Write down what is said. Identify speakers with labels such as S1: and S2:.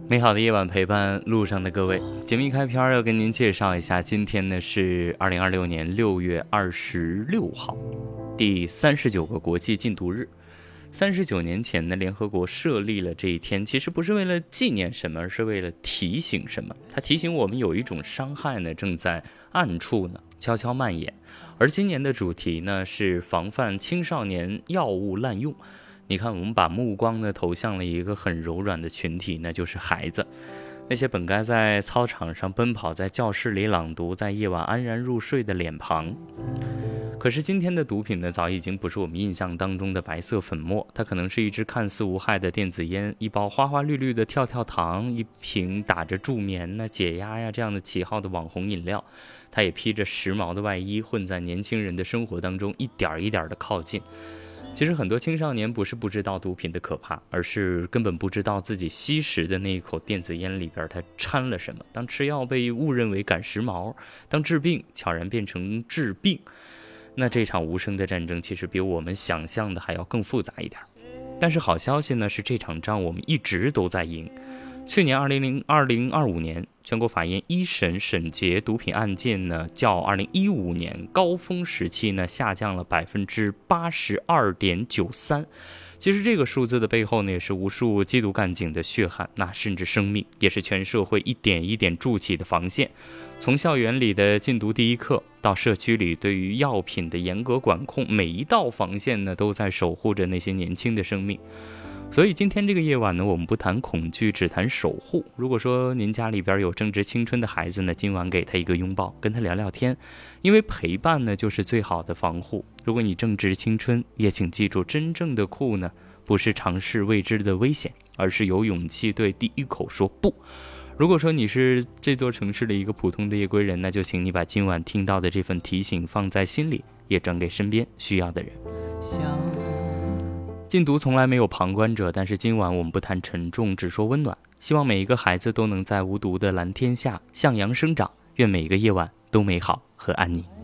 S1: 美好的夜晚陪伴路上的各位，节目一开篇要跟您介绍一下，今天呢是2026年6月26号，第39个国际禁毒日。39年前呢，联合国设立了这一天，其实不是为了纪念什么，而是为了提醒什么。它提醒我们有一种伤害呢正在暗处呢悄悄蔓延。而今年的主题呢是防范青少年药物滥用。你看，我们把目光呢投向了一个很柔软的群体，那就是孩子。那些本该在操场上奔跑，在教室里朗读，在夜晚安然入睡的脸庞。可是今天的毒品呢，早已经不是我们印象当中的白色粉末，它可能是一支看似无害的电子烟，一包花花绿绿的跳跳糖，一瓶打着助眠解压呀这样的旗号的网红饮料。它也披着时髦的外衣，混在年轻人的生活当中，一点一点的靠近。其实很多青少年不是不知道毒品的可怕，而是根本不知道自己吸食的那一口电子烟里边它掺了什么。当吃药被误认为赶时髦，当治病悄然变成治病，那这场无声的战争其实比我们想象的还要更复杂一点。但是好消息呢是，这场仗我们一直都在赢。去年2025年，全国法院一审审结毒品案件呢，较2015年高峰时期呢下降了82.93%。其实这个数字的背后呢，也是无数缉毒干警的血汗，那甚至生命，也是全社会一点一点筑起的防线。从校园里的禁毒第一课，到社区里对于药品的严格管控，每一道防线呢，都在守护着那些年轻的生命。所以今天这个夜晚呢，我们不谈恐惧，只谈守护。如果说您家里边有正值青春的孩子呢，今晚给他一个拥抱，跟他聊聊天，因为陪伴呢就是最好的防护。如果你正值青春，也请记住，真正的酷呢，不是尝试未知的危险，而是有勇气对第一口说不。如果说你是这座城市的一个普通的夜归人，那就请你把今晚听到的这份提醒放在心里，也转给身边需要的人。禁毒从来没有旁观者，但是今晚我们不谈沉重，只说温暖。希望每一个孩子都能在无毒的蓝天下向阳生长，愿每一个夜晚都美好和安宁。